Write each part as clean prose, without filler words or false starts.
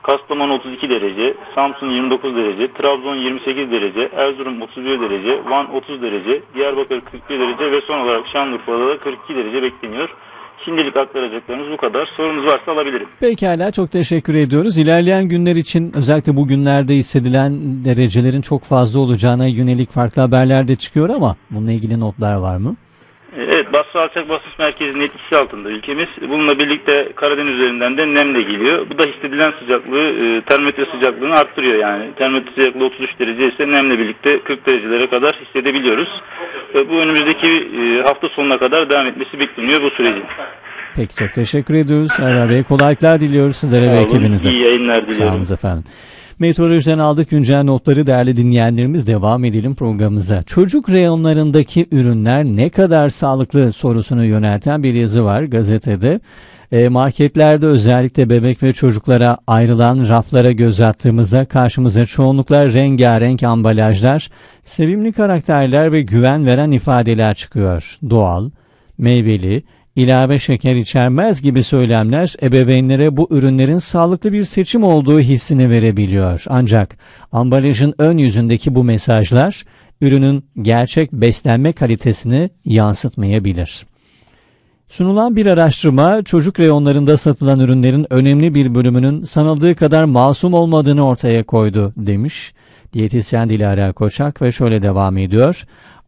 Kastamonu 32 derece, Samsun 29 derece, Trabzon 28 derece, Erzurum 31 derece, Van 30 derece, Diyarbakır 41 derece ve son olarak Şanlıurfa'da da 42 derece bekleniyor. Şimdilik aktaracaklarımız bu kadar. Sorunuz varsa alabilirim. Pekala, çok teşekkür ediyoruz. İlerleyen günler için özellikle bu günlerde hissedilen derecelerin çok fazla olacağına yönelik farklı haberler de çıkıyor ama bununla ilgili notlar var mı? Evet, Basra Alçak Basınç Merkezi'nin etkisi altında ülkemiz. Bununla birlikte Karadeniz üzerinden de nemle geliyor. Bu da hissedilen sıcaklığı, termometre sıcaklığını arttırıyor yani. Termometre sıcaklığı 33 derece ise nemle birlikte 40 derecelere kadar hissedebiliyoruz. Bu önümüzdeki hafta sonuna kadar devam etmesi bekleniyor bu sürecin. Peki, çok teşekkür ediyoruz. Erhan Bey, kolaylıklar diliyoruz sizlere ve ekibinize. İyi yayınlar diliyorum. Sağ olun efendim. Meteorolojiden aldık güncel notları değerli dinleyenlerimiz, devam edelim programımıza. Çocuk reyonlarındaki ürünler ne kadar sağlıklı sorusunu yönelten bir yazı var gazetede. Marketlerde özellikle bebek ve çocuklara ayrılan raflara göz attığımızda karşımıza çoğunlukla rengarenk ambalajlar, sevimli karakterler ve güven veren ifadeler çıkıyor. Doğal, meyveli, ilave şeker içermez gibi söylemler ebeveynlere bu ürünlerin sağlıklı bir seçim olduğu hissini verebiliyor. Ancak ambalajın ön yüzündeki bu mesajlar ürünün gerçek beslenme kalitesini yansıtmayabilir. Sunulan bir araştırma çocuk reyonlarında satılan ürünlerin önemli bir bölümünün sanıldığı kadar masum olmadığını ortaya koydu demiş diyetisyen Dilara Koçak ve şöyle devam ediyor.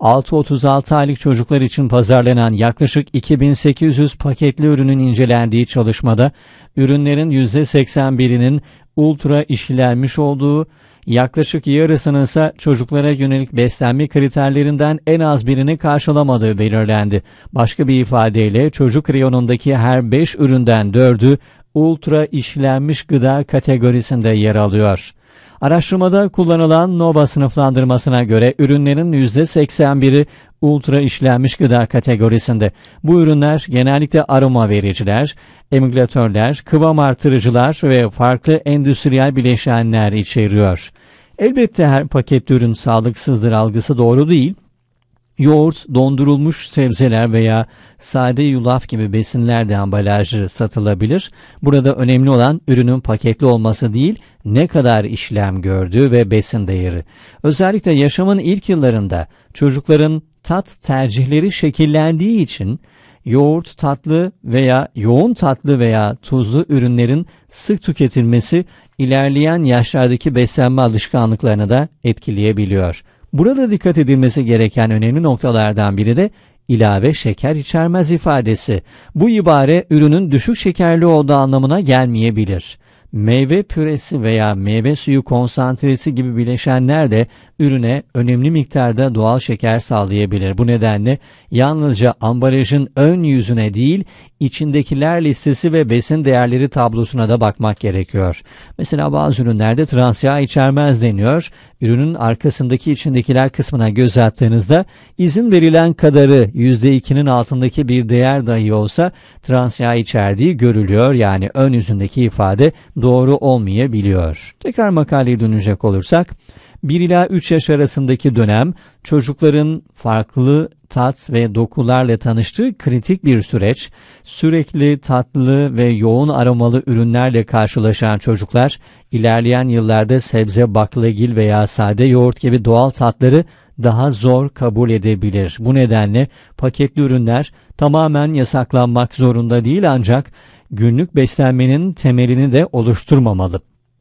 6-36 aylık çocuklar için pazarlanan yaklaşık 2800 paketli ürünün incelendiği çalışmada ürünlerin %81'inin ultra işlenmiş olduğu, yaklaşık yarısının ise çocuklara yönelik beslenme kriterlerinden en az birini karşılamadığı belirlendi. Başka bir ifadeyle çocuk reyonundaki her 5 üründen 4'ü ultra işlenmiş gıda kategorisinde yer alıyor. Araştırmada kullanılan Nova sınıflandırmasına göre ürünlerin %81'i ultra işlenmiş gıda kategorisinde. Bu ürünler genellikle aroma vericiler, emülgatörler, kıvam artırıcılar ve farklı endüstriyel bileşenler içeriyor. Elbette her paketli ürün sağlıksızdır algısı doğru değil. Yoğurt, dondurulmuş sebzeler veya sade yulaf gibi besinler de ambalajlı satılabilir. Burada önemli olan ürünün paketli olması değil, ne kadar işlem gördüğü ve besin değeri. Özellikle yaşamın ilk yıllarında çocukların tat tercihleri şekillendiği için yoğurt tatlı veya yoğun tatlı veya tuzlu ürünlerin sık tüketilmesi ilerleyen yaşlardaki beslenme alışkanlıklarını da etkileyebiliyor. Burada dikkat edilmesi gereken önemli noktalardan biri de ilave şeker içermez ifadesi. Bu ibare ürünün düşük şekerli olduğu anlamına gelmeyebilir. Meyve püresi veya meyve suyu konsantresi gibi bileşenler de ürüne önemli miktarda doğal şeker sağlayabilir. Bu nedenle yalnızca ambalajın ön yüzüne değil, içindekiler listesi ve besin değerleri tablosuna da bakmak gerekiyor. Mesela bazı ürünlerde trans yağ içermez deniyor. Ürünün arkasındaki içindekiler kısmına göz attığınızda izin verilen kadarı %2'nin altındaki bir değer dahi olsa trans yağ içerdiği görülüyor. Yani ön yüzündeki ifade doğru olmayabiliyor. Tekrar makaleye dönecek olursak, 1 ila 3 yaş arasındaki dönem çocukların farklı tat ve dokularla tanıştığı kritik bir süreç. Sürekli tatlı ve yoğun aromalı ürünlerle karşılaşan çocuklar ilerleyen yıllarda sebze, baklagil veya sade yoğurt gibi doğal tatları daha zor kabul edebilir. Bu nedenle paketli ürünler tamamen yasaklanmak zorunda değil, ancak günlük beslenmenin temelini de oluşturmamalı.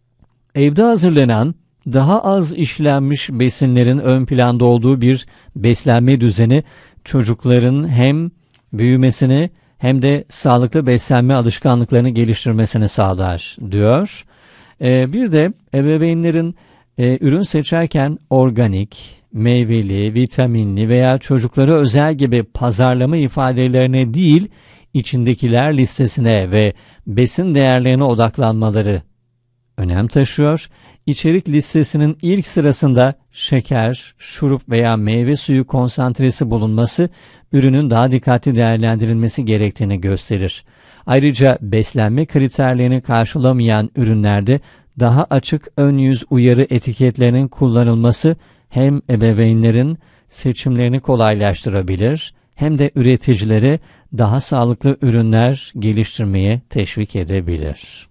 Evde hazırlanan daha az işlenmiş besinlerin ön planda olduğu bir beslenme düzeni çocukların hem büyümesini hem de sağlıklı beslenme alışkanlıklarını geliştirmesini sağlar diyor. Bir de ebeveynlerin ürün seçerken organik, meyveli, vitaminli veya çocuklara özel gibi pazarlama ifadelerine değil, içindekiler listesine ve besin değerlerine odaklanmaları önem taşıyor. İçerik listesinin ilk sırasında şeker, şurup veya meyve suyu konsantresi bulunması ürünün daha dikkatli değerlendirilmesi gerektiğini gösterir. Ayrıca beslenme kriterlerini karşılamayan ürünlerde daha açık ön yüz uyarı etiketlerinin kullanılması hem ebeveynlerin seçimlerini kolaylaştırabilir hem de üreticileri daha sağlıklı ürünler geliştirmeye teşvik edebilir.